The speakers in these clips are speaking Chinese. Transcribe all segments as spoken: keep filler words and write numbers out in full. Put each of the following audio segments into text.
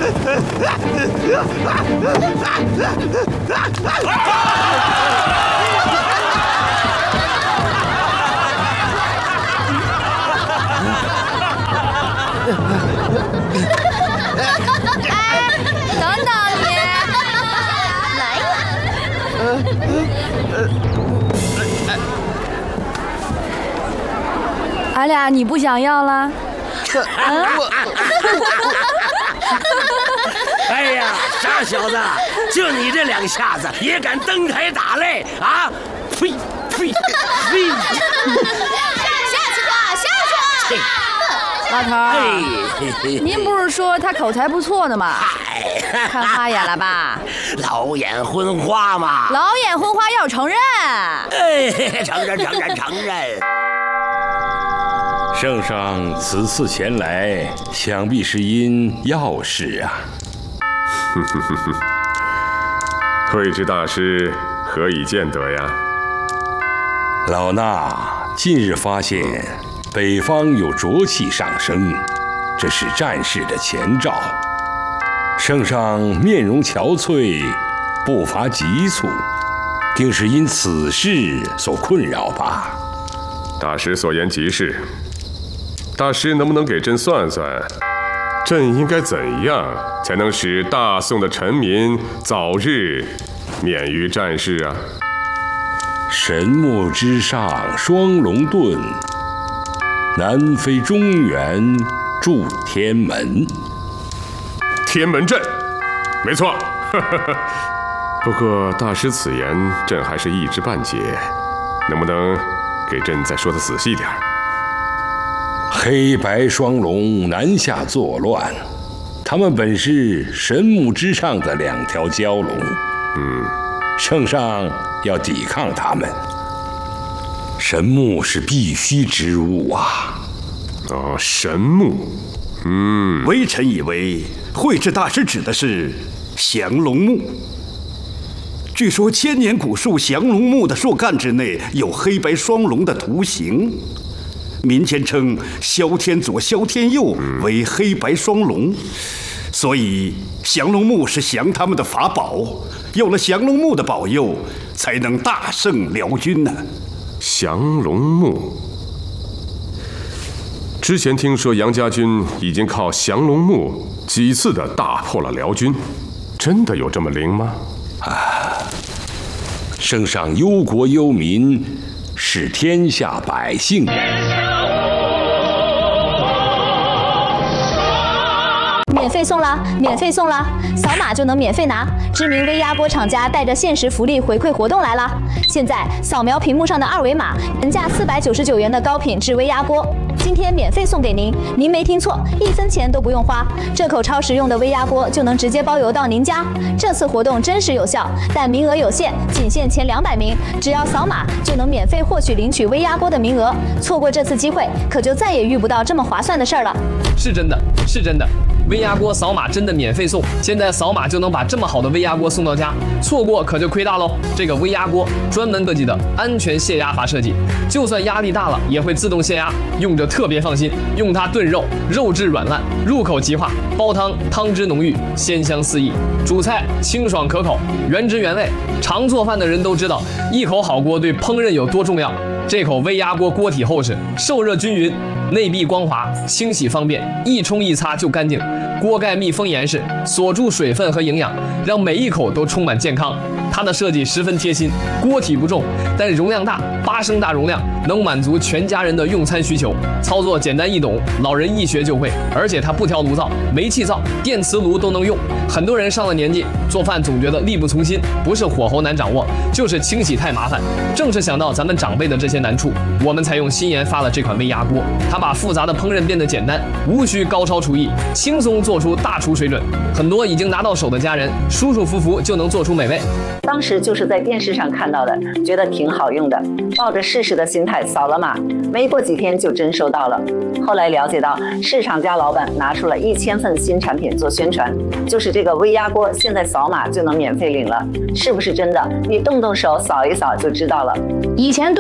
等等你，来呀！俺俩你不想要了？ 哎呀，傻小子，就你这两下子也敢登台打擂啊？呸呸呸！ 下去吧，下去！ 老头儿，您不是说他口才不错的吗？看花眼了吧？ 老眼昏花嘛。 老眼昏花要承认。 哎，承认承认承认。 圣上此次前来，想必是因要事啊。 哼哼哼哼，慧智大师何以见得呀？ 老衲近日发现北方有浊气上升，这是战事的前兆。圣上面容憔悴，步伐急促，定是因此事所困扰吧？ 大师所言极是。大师能不能给朕算算，朕应该怎样才能使大宋的臣民早日免于战事啊？ 神木之上双龙遁，南飞中原筑天门。 天门阵，没错。不过大师此言，朕还是一知半解，能不能给朕再说得仔细点？ 黑白双龙南下作乱，他们本是神木之上的两条蛟龙。 嗯， 圣上要抵抗他们，神木是必须之物啊。 哦，神木。嗯， 微臣以为慧智大师指的是降龙木。据说千年古树降龙木的树干之内有黑白双龙的图形，民间称萧天左、萧天右为黑白双龙，所以降龙木是降他们的法宝。有了降龙木的保佑，才能大胜辽军呢。 降龙木。之前听说杨家军已经靠降龙木几次的大破了辽军，真的有这么灵吗？ 啊，圣上忧国忧民，是天下百姓。 免费送了，免费送了，扫码就能免费拿。知名微压锅厂家带着限时福利回馈活动来了，现在扫描屏幕上的二维码，原价四百九十九元的高品质微压锅，今天免费送给您。您没听错，一分钱都不用花，这口超实用的微压锅就能直接包邮到您家。这次活动真实有效，但名额有限，仅限前两百名，只要扫码就能免费获取领取微压锅的名额。错过这次机会，可就再也遇不到这么划算的事儿了。 是真的，是真的。微压锅扫码真的免费送，现在扫码就能把这么好的微压锅送到家，错过可就亏大喽。这个微压锅专门设计的安全泄压阀设计，就算压力大了也会自动泄压，用着特别放心。用它炖肉，肉质软烂，入口即化；煲汤，汤汁浓郁，鲜香四溢；煮菜清爽可口，原汁原味。常做饭的人都知道，一口好锅对烹饪有多重要。这口微压锅锅体厚实，受热均匀，内壁光滑，清洗方便，一冲一擦就干净。锅盖密封严实，锁住水分和营养，让每一口都充满健康。它的设计十分贴心，锅体不重，但容量大，八升大容量，能满足全家人的用餐需求。操作简单易懂，老人一学就会。而且它不挑炉灶，煤气灶、电磁炉都能用。很多人上了年纪，做饭总觉得力不从心，不是火候难掌握，就是清洗太麻烦。正是想到咱们长辈的这些难处，我们才用心研发了这款微压锅。它把复杂的烹饪变得简单，无需高超厨艺，轻松做出大厨水准。很多已经拿到手的家人，舒舒服服就能做出美味。 当时就是在电视上看到的，觉得挺好用的，抱着试试的心态扫了码，没过几天就真收到了。后来了解到，市场家老板拿出了一千份新产品做宣传，就是这个微压锅，现在扫码就能免费领了，是不是真的？你动动手扫一扫就知道了。 以前炖肉总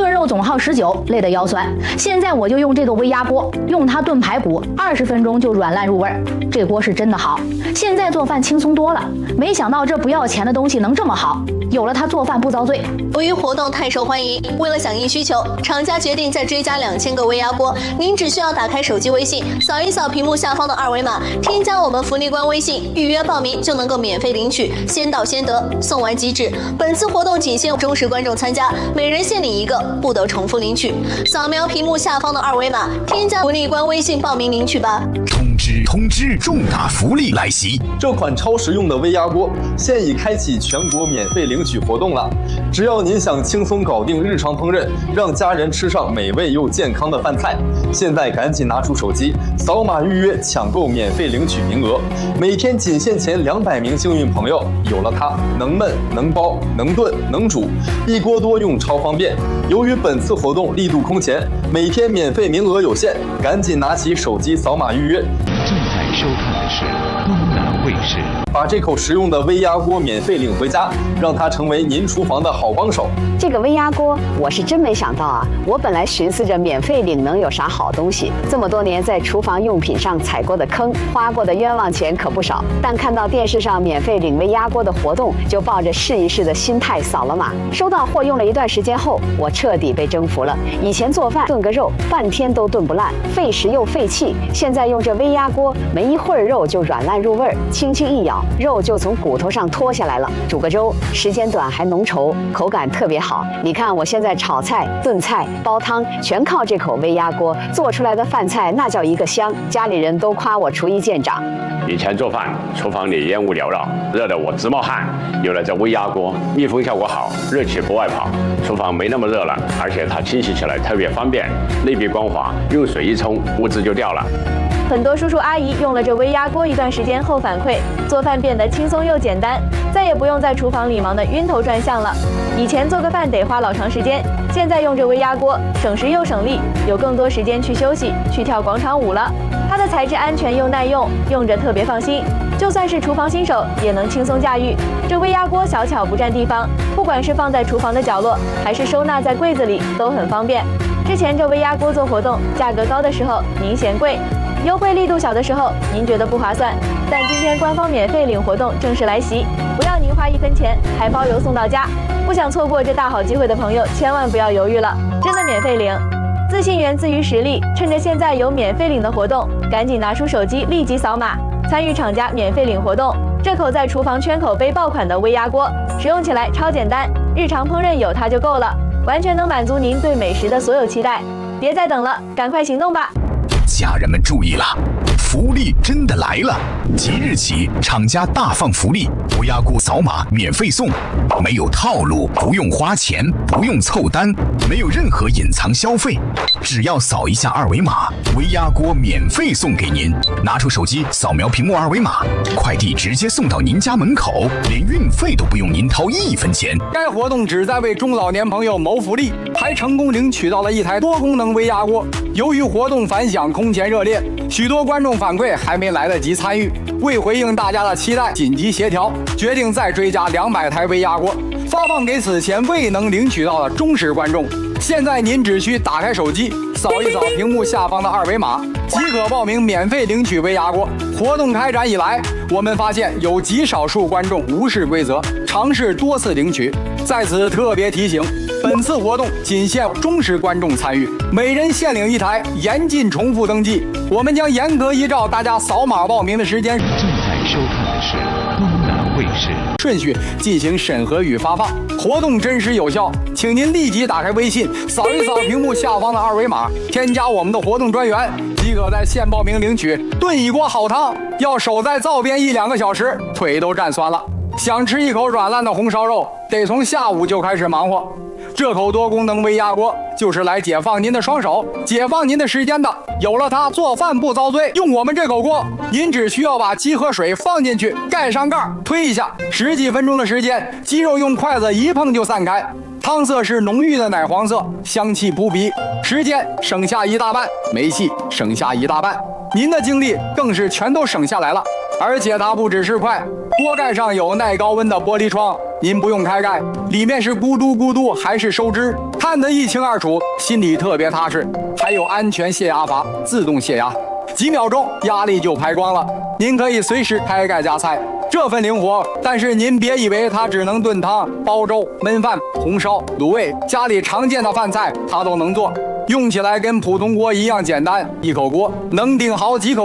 总耗十九，累得腰酸。现在我就用这个微压锅，用它炖排骨，二十分钟就软烂入味儿。这锅是真的好，现在做饭轻松多了。没想到这不要钱的东西能这么好，有了它做饭不遭罪。 由于活动太受欢迎，为了响应需求，厂家决定再追加两千个微压锅。您只需要打开手机微信，扫一扫屏幕下方的二维码，添加我们福利官微信，预约报名就能够免费领取，先到先得，送完即止。本次活动仅限忠实观众参加，每人限领一个，不得重复领取。扫描屏幕下方的二维码，添加福利官微信报名领取吧。 通知通知，重大福利来袭！ 这款超实用的微压锅现已开启全国免费领取活动了。只要您想轻松搞定日常烹饪，让家人吃上美味又健康的饭菜，现在赶紧拿出手机，扫码预约抢购免费领取名额。每天仅限前两百名幸运朋友，有了它，能焖能包能炖能煮，一锅多用超方便。由于本次活动力度空前，每天免费名额有限，赶紧拿起手机扫码预约。 正在收看的是东南卫视。 把这口实用的微压锅免费领回家，让它成为您厨房的好帮手。 这个微压锅我是真没想到啊！我本来寻思着免费领能有啥好东西，这么多年在厨房用品上踩过的坑，花过的冤枉钱可不少。但看到电视上免费领微压锅的活动，就抱着试一试的心态扫了码。收到货用了一段时间后，我彻底被征服了。以前做饭炖个肉半天都炖不烂，费时又费气，现在用这微压锅，没一会儿肉就软烂入味儿，轻轻一咬，肉就从骨头上脱下来了。煮个粥，时间短还浓稠，口感特别好。你看我现在炒菜、炖菜、煲汤，全靠这口微压锅做出来的饭菜，那叫一个香。家里人都夸我厨艺见长。 以前做饭，厨房里烟雾缭绕，热得我直冒汗。有了这微压锅，密封效果好，热气不外跑，厨房没那么热了，而且它清洗起来特别方便，内壁光滑，用水一冲，污渍就掉了。 很多叔叔阿姨用了这微压锅一段时间后反馈，做饭变得轻松又简单，再也不用在厨房里忙得晕头转向了。以前做个饭得花老长时间，现在用这微压锅省时又省力，有更多时间去休息、去跳广场舞了。它的材质安全又耐用，用着特别放心，就算是厨房新手也能轻松驾驭。这微压锅小巧不占地方，不管是放在厨房的角落，还是收纳在柜子里，都很方便。之前这微压锅做活动，价格高的时候您嫌贵，优惠力度小的时候您觉得不划算，但今天官方免费领活动正式来袭，不要您花一分钱，还包邮送到家。不想错过这大好机会的朋友，千万不要犹豫了，真的免费领。自信源自于实力，趁着现在有免费领的活动，赶紧拿出手机立即扫码，参与厂家免费领活动。这口在厨房圈口杯爆款的微压锅，使用起来超简单，日常烹饪有它就够了，完全能满足您对美食的所有期待。别再等了，赶快行动吧！ 家人们注意了，福利真的来了！即日起，厂家大放福利，微压锅扫码免费送，没有套路，不用花钱，不用凑单，没有任何隐藏消费，只要扫一下二维码，微压锅免费送给您。拿出手机扫描屏幕二维码，快递直接送到您家门口，连运费都不用您掏一分钱。 该活动旨在为中老年朋友谋福利，还成功领取到了一台多功能微压锅。由于活动反响空前热烈，许多观众反馈还没来得及参与，为回应大家的期待，紧急协调，决定再追加两百台微压锅，发放给此前未能领取到的忠实观众。现在您只需打开手机，扫一扫屏幕下方的二维码，即可报名免费领取微压锅。活动开展以来，我们发现有极少数观众无视规则，尝试多次领取。在此特别提醒，本次活动仅限忠实观众参与，每人限领一台，严禁重复登记。我们将严格依照大家扫码报名的时间， 正在收看的是东南卫视顺序进行审核与发放。活动真实有效，请您立即打开微信，扫一扫屏幕下方的二维码，添加我们的活动专员，即可在线报名领取炖一锅好汤。要守在灶边一两个小时，腿都站酸了。想吃一口软烂的红烧肉，得从下午就开始忙活。这口多功能微压锅就是来解放您的双手，解放您的时间的。有了它，做饭不遭罪。用我们这口锅，您只需要把鸡和水放进去，盖上盖，推一下，十几分钟的时间，鸡肉用筷子一碰就散开。汤色是浓郁的奶黄色，香气扑鼻，时间省下一大半，煤气省下一大半，您的精力更是全都省下来了。 而且它不只是快，锅盖上有耐高温的玻璃窗，您不用开盖，里面是咕嘟咕嘟还是收汁，看得一清二楚，心里特别踏实。还有安全泄压阀，自动泄压，几秒钟压力就排光了，您可以随时开盖加菜。这份灵活，但是您别以为它只能炖汤、煲粥、焖饭、红烧、卤味，家里常见的饭菜它都能做，用起来跟普通锅一样简单，一口锅能顶好几口。